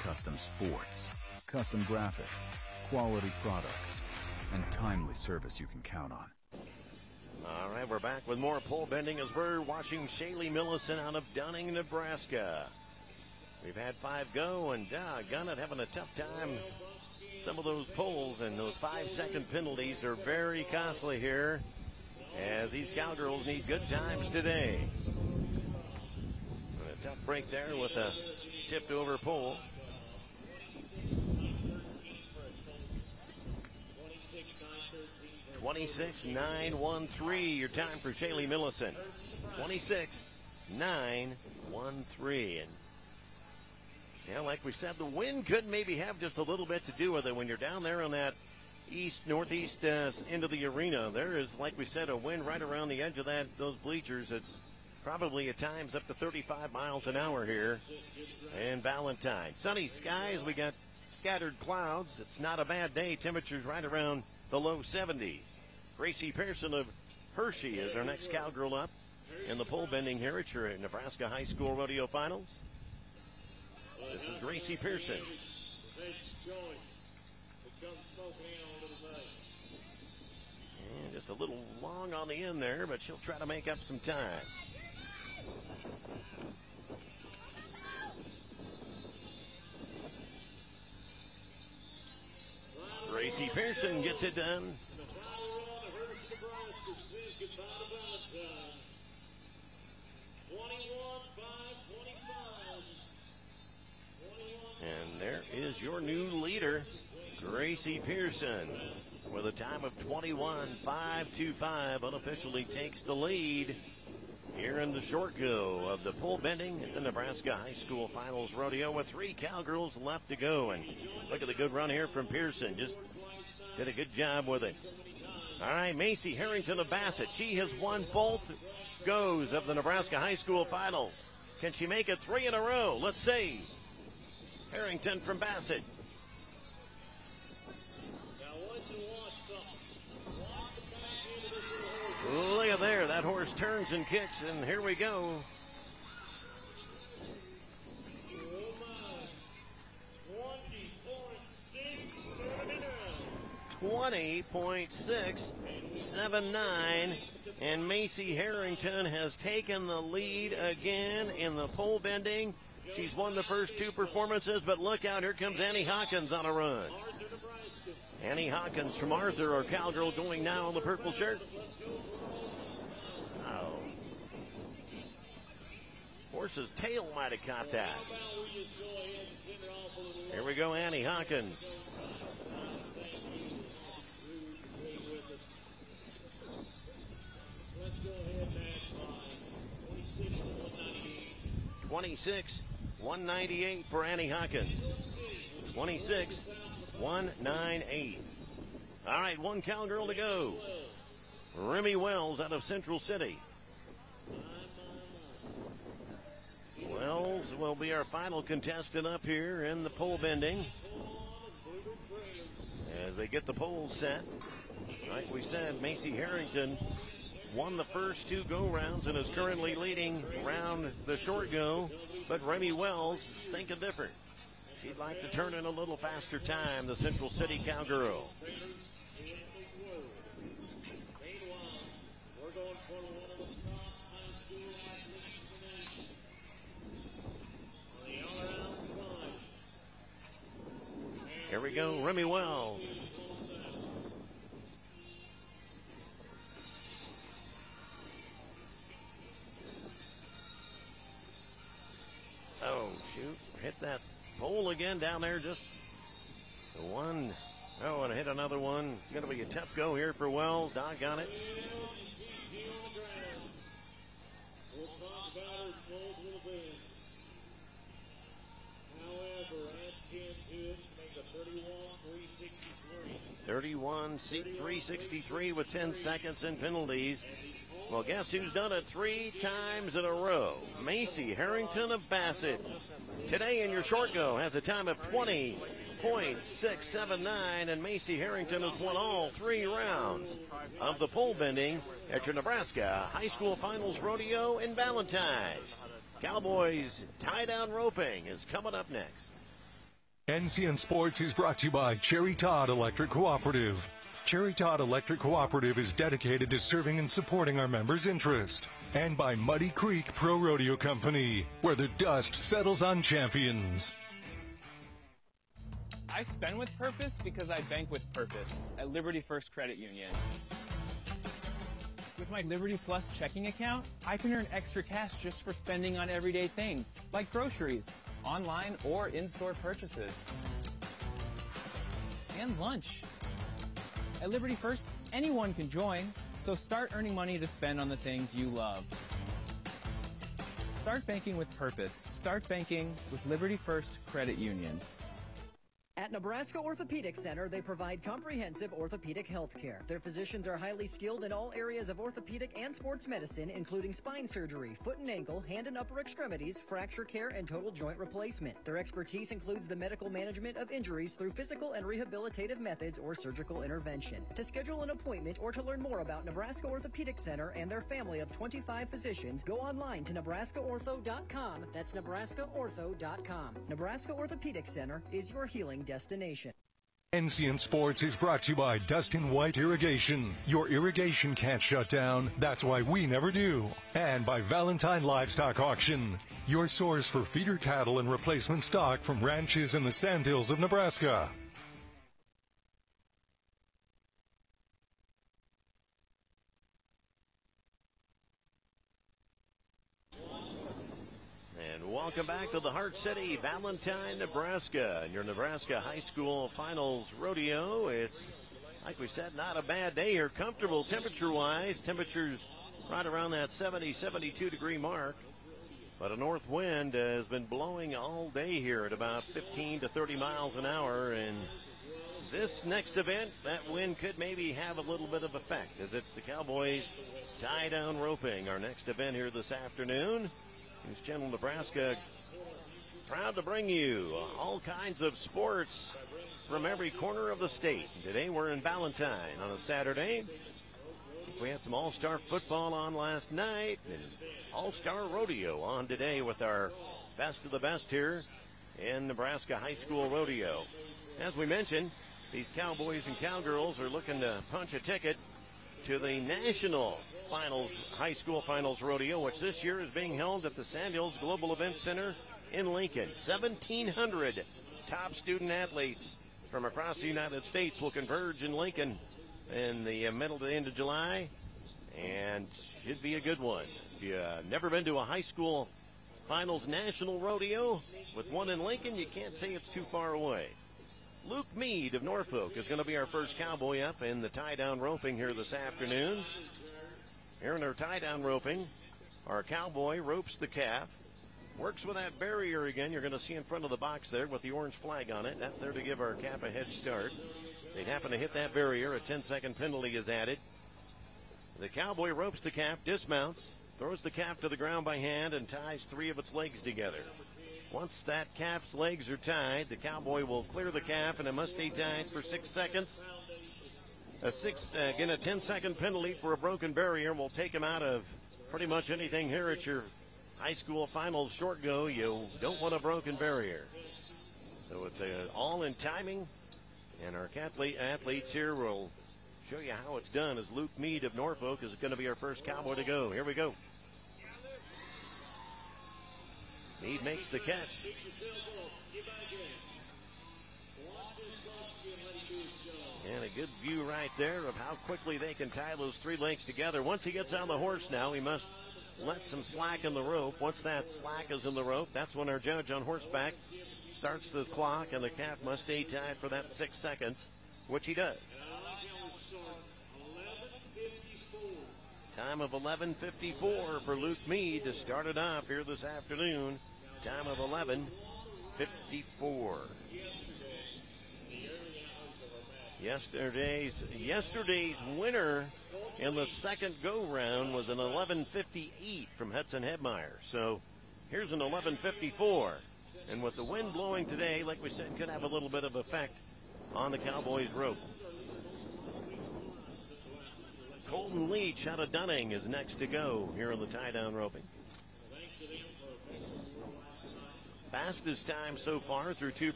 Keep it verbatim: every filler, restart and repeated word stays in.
custom sports, custom graphics, quality products, and timely service you can count on. All right, we're back with more pole bending as we're watching Shaylee Millicent out of Dunning, Nebraska. We've had five go, and doggone it, having a tough time. Some of those poles and those five-second penalties are very costly here, as these Cowgirls need good times today. And a tough break there with a tipped-over pole. twenty-six nine one three, your time for Shaylee Millicent. twenty-six nine one three. And yeah, like we said, the wind could maybe have just a little bit to do with it when you're down there on that east, northeast uh, end of the arena. There is, like we said, a wind right around the edge of that those bleachers. It's probably at times up to thirty-five miles an hour here in Valentine. Sunny skies, we got scattered clouds. It's not a bad day. Temperatures right around the low seventies. Gracie Pearson of Hershey is our next Cowgirl up in the pole bending here at your Nebraska High School Rodeo Finals. This is Gracie Pearson. And just a little long on the end there, but she'll try to make up some time. Gracie Pearson gets it done. And there is your new leader, Gracie Pearson, with a time of twenty-one five twenty-five, unofficially takes the lead here in the short go of the pole bending at the Nebraska High School Finals Rodeo with three Cowgirls left to go. And look at the good run here from Pearson. Just did a good job with it. All right, Macy Harrington of Bassett. She has won both goes of the Nebraska High School Finals. Can she make it three in a row? Let's see. Harrington from Bassett. Look at there. That horse turns and kicks, and here we go. twenty point six seven nine. And Macy Harrington has taken the lead again in the pole bending. She's won the first two performances, but look out, here comes Annie Hawkins on a run. Annie Hawkins from Arthur, our Cowgirl, going now in the purple shirt. Oh. Horse's tail might have caught that. Here we go, Annie Hawkins. twenty-six one ninety-eight for Annie Hawkins. twenty-six one ninety-eight. All right, one Cowgirl to go. Remy Wells out of Central City. Wells will be our final contestant up here in the pole bending as they get the poles set. Like we said, Macy Harrington won the first two go-rounds and is currently leading round the short go. But Remy Wells is thinking different. She'd like to turn in a little faster time, the Central City Cowgirl. Here we go, Remy Wells. Oh, shoot. Hit that pole again down there. Just the one. Oh, and hit another one. It's going to be a tough go here for Wells. Doggone it. thirty-one three sixty-three with ten seconds and penalties. Well, guess who's done it three times in a row? Macy Harrington of Bassett. Today in your short go has a time of twenty point six seven nine, and Macy Harrington has won all three rounds of the pole bending at your Nebraska High School Finals Rodeo in Valentine. Cowboys tie-down roping is coming up next. N C N Sports is brought to you by Cherry Todd Electric Cooperative. Cherry Todd Electric Cooperative is dedicated to serving and supporting our members' interest. And by Muddy Creek Pro Rodeo Company, where the dust settles on champions. I spend with purpose because I bank with purpose at Liberty First Credit Union. With my Liberty Plus checking account, I can earn extra cash just for spending on everyday things, like groceries, online or in-store purchases, and lunch. At Liberty First, anyone can join, so start earning money to spend on the things you love. Start banking with purpose. Start banking with Liberty First Credit Union. At Nebraska Orthopedic Center, they provide comprehensive orthopedic health care. Their physicians are highly skilled in all areas of orthopedic and sports medicine, including spine surgery, foot and ankle, hand and upper extremities, fracture care, and total joint replacement. Their expertise includes the medical management of injuries through physical and rehabilitative methods or surgical intervention. To schedule an appointment or to learn more about Nebraska Orthopedic Center and their family of twenty-five physicians, go online to nebraska ortho dot com. That's nebraska ortho dot com. Nebraska Orthopedic Center is your healing destination. N C N Sports is brought to you by Dustin White Irrigation. Your irrigation can't shut down. That's why we never do. And by Valentine Livestock Auction, your source for feeder cattle and replacement stock from ranches in the Sandhills of Nebraska. Welcome back to the Heart City, Valentine, Nebraska, and your Nebraska High School Finals Rodeo. It's, like we said, not a bad day here. Comfortable temperature-wise. Temperatures right around that seventy, seventy-two degree mark. But a north wind has been blowing all day here at about fifteen to thirty miles an hour. And this next event, that wind could maybe have a little bit of effect, as it's the Cowboys tie-down roping. Our next event here this afternoon. News Channel Nebraska, proud to bring you all kinds of sports from every corner of the state. Today we're in Valentine on a Saturday. We had some all-star football on last night and all-star rodeo on today with our best of the best here in Nebraska High School Rodeo. As we mentioned, these Cowboys and Cowgirls are looking to punch a ticket to the national Finals, High School Finals Rodeo, which this year is being held at the Sandhills Global Event Center in Lincoln. seventeen hundred top student athletes from across the United States will converge in Lincoln in the middle to the end of July, and should be a good one. If you've uh, never been to a high school finals national rodeo with one in Lincoln, you can't say it's too far away. Luke Mead of Norfolk is going to be our first Cowboy up in the tie-down roping here this afternoon. Here in our tie-down roping, our Cowboy ropes the calf, works with that barrier again. You're going to see in front of the box there with the orange flag on it. That's there to give our calf a head start. They happen to hit that barrier. A ten-second penalty is added. The Cowboy ropes the calf, dismounts, throws the calf to the ground by hand, and ties three of its legs together. Once that calf's legs are tied, the Cowboy will clear the calf, and it must stay tied for six seconds. A six, uh, again, a ten-second penalty for a broken barrier will take him out of pretty much anything here at your high school finals short go. You don't want a broken barrier. So it's uh, all in timing, and our athlete, athletes here will show you how it's done as Luke Mead of Norfolk is going to be our first Cowboy to go. Here we go. Mead makes the catch. And a good view right there of how quickly they can tie those three links together. Once he gets on the horse now, he must let some slack in the rope. Once that slack is in the rope, that's when our judge on horseback starts the clock, and the calf must stay tied for that six seconds, which he does. Time of eleven fifty-four for Luke Mead to start it off here this afternoon. Time of eleven fifty-four. Yesterday's yesterday's winner in the second go-round was an eleven fifty-eight from Hudson Hedmeyer. So here's an eleven fifty-four. And with the wind blowing today, like we said, could have a little bit of effect on the Cowboys' rope. Colton Leach out of Dunning is next to go here in the tie-down roping. Fastest time so far through two